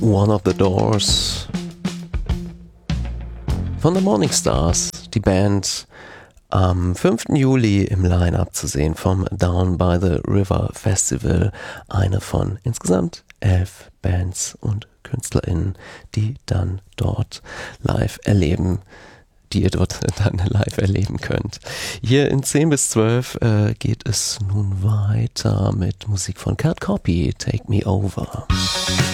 One of the Doors von The Morning Stars, die Band am 5. Juli im Line-Up zu sehen vom Down by the River Festival, eine von insgesamt 11 Bands und KünstlerInnen, die dann dort live erleben, die ihr dort dann live erleben könnt. Hier in 10 bis 12 geht es nun weiter mit Musik von Cat Copy, Take Me Over.